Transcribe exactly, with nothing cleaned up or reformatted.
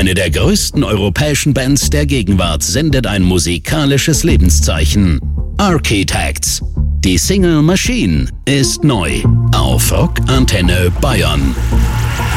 Eine der größten europäischen Bands der Gegenwart sendet ein musikalisches Lebenszeichen. Architects. Die Single Machine ist neu auf Rock Antenne Bayern.